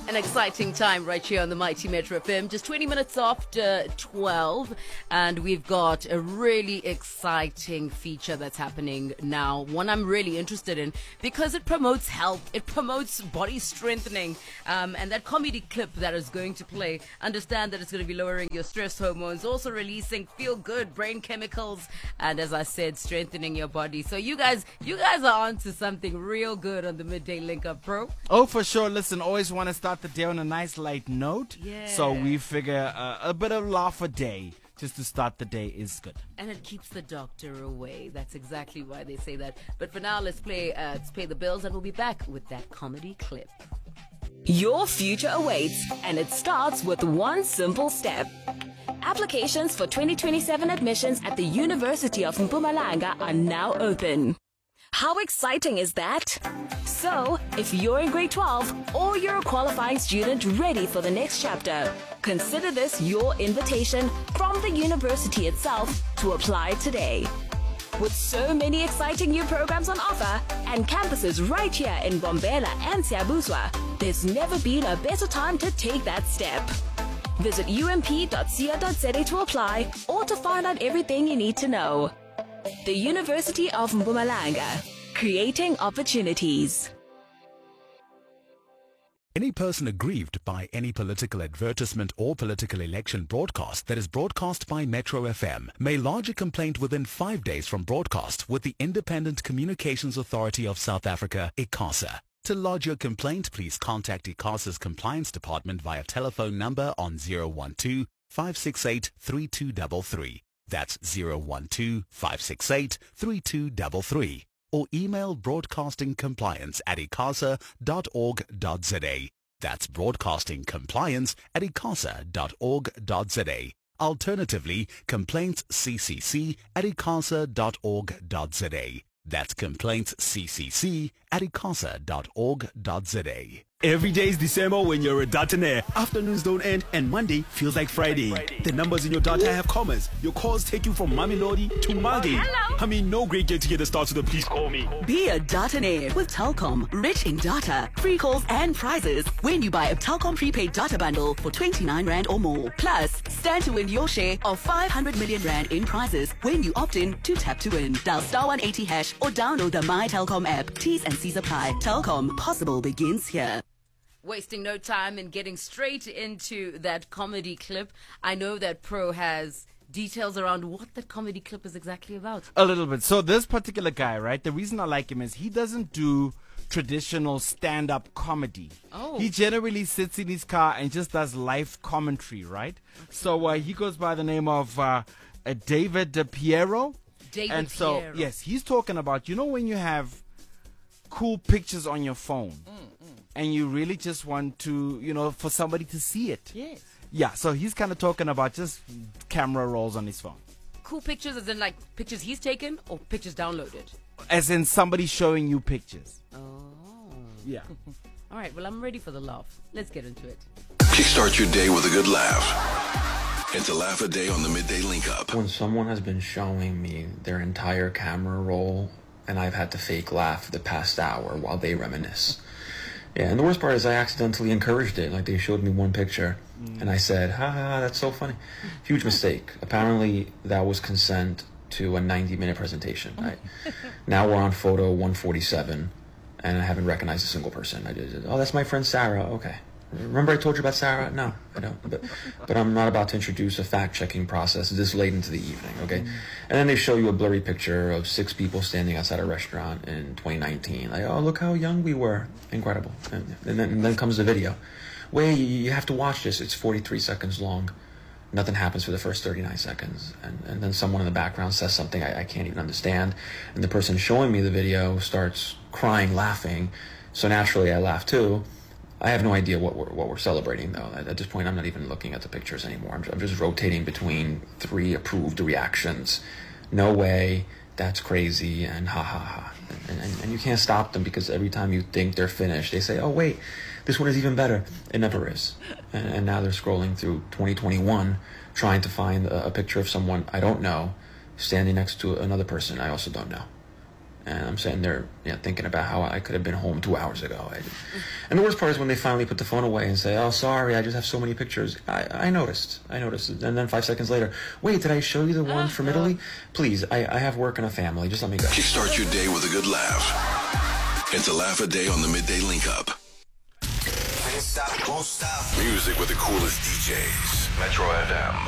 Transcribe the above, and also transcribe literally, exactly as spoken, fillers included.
An exciting time right here on the Mighty Metro F M. Just twenty minutes after twelve, and we've got a really exciting feature that's happening now. One I'm really interested in because it promotes health, it promotes body strengthening, um, and that comedy clip that is going to play, understand that it's going to be lowering your stress hormones, also releasing feel-good brain chemicals, and as I said, strengthening your body. So you guys, you guys are onto something real good on the Midday Link Up, bro. Oh, for sure. Listen, always want to start the day on a nice light note. Yeah. So we figure uh, a bit of laugh a day just to start the day is good. And it keeps the doctor away. That's exactly why they say that. But for now, let's play uh, let's pay the bills, and we'll be back with that comedy clip. Your future awaits, and it starts with one simple step. Applications for twenty twenty-seven admissions at the University of Mpumalanga are now open. How exciting is that? So, if you're in grade twelve or you're a qualifying student ready for the next chapter, consider this your invitation from the university itself to apply today. With so many exciting new programs on offer and campuses right here in Bombela and Siabuswa, there's never been a better time to take that step. Visit u m p dot co dot z a to apply or to find out everything you need to know. The University of Mpumalanga, creating opportunities. Any person aggrieved by any political advertisement or political election broadcast that is broadcast by Metro F M may lodge a complaint within five days from broadcast with the Independent Communications Authority of South Africa, ICASA. To lodge your complaint, please contact ICASA's Compliance Department via telephone number on zero one two, five six eight, three two three three. That's zero one two, five six eight, three two three three. Or email broadcastingcompliance at icasa dot org dot z a. That's broadcastingcompliance at icasa dot org dot z a. Alternatively, complaintsccc at icasa dot org dot z a. That's complaintsccc at icasa dot org dot z a. Every day is December when you're a Dataner. Afternoons don't end and Monday feels like Friday. The numbers in your data have commas. Your calls take you from Mamelodi to Magi. Hello. I mean, no great get-together starts with a please call me. Be a Dataner with Telkom. Rich in data, free calls and prizes when you buy a Telkom prepaid data bundle for twenty-nine rand or more. Plus, stand to win your share of five hundred million rand in prizes when you opt in to Tap to Win. Dial star one eighty hash or download the My Telkom app. T's and C's apply. Telkom, possible begins here. Wasting no time and getting straight into that comedy clip. I know that Pro has details around what that comedy clip is exactly about. A little bit. So this particular guy, right, the reason I like him is he doesn't do traditional stand-up comedy. Oh. He generally sits in his car and just does live commentary, right? Okay. So uh, he goes by the name of uh, uh, David Piero. David and so, Piero. yes, he's talking about, you know, when you have cool pictures on your phone mm, mm. and you really just want to, you know, for somebody to see it. Yes. Yeah, so he's kind of talking about just camera rolls on his phone. Cool pictures as in like pictures he's taken or pictures downloaded? As in somebody showing you pictures. Oh. Yeah. All right, well, I'm ready for the laugh. Let's get into it. Kickstart your day with a good laugh. It's a laugh a day on the Midday Link Up. When someone has been showing me their entire camera roll and I've had to fake laugh for the past hour while they reminisce. Yeah, and the worst part is I accidentally encouraged it. Like, they showed me one picture, mm. and I said, ha ha, that's so funny. Huge mistake. Apparently, that was consent to a ninety-minute presentation. Right? Now we're on photo one forty-seven, and I haven't recognized a single person. I did, oh, that's my friend Sarah. Okay. Remember I told you about Sarah? No, I don't. But, but I'm not about to introduce a fact-checking process this late into the evening, okay? Mm. And then they show you a blurry picture of six people standing outside a restaurant in twenty nineteen. Like, oh, look how young we were. Incredible. And, and, then, and then comes the video. Wait, you, you have to watch this. It's forty-three seconds long. Nothing happens for the first thirty-nine seconds. And, and then someone in the background says something I, I can't even understand. And the person showing me the video starts crying, laughing. So naturally, I laugh too. I have no idea what we're, what we're celebrating, though. At, at this point, I'm not even looking at the pictures anymore. I'm, I'm just rotating between three approved reactions. No way, that's crazy, and ha ha ha. And, and, and you can't stop them because every time you think they're finished, they say, oh, wait, this one is even better. It never is. And, and now they're scrolling through twenty twenty-one, trying to find a, a picture of someone I don't know standing next to another person I also don't know. And I'm sitting there, you know, thinking about how I could have been home two hours ago. I, and the worst part is when they finally put the phone away and say, "Oh, sorry, I just have so many pictures." I, I noticed. I noticed. And then five seconds later, "Wait, did I show you the one from Italy? Please, I, I have work and a family. Just let me go." Kickstart your day with a good laugh. It's a Laugh a Day on the Midday Link Up. Music with the coolest D Js. Metro F M.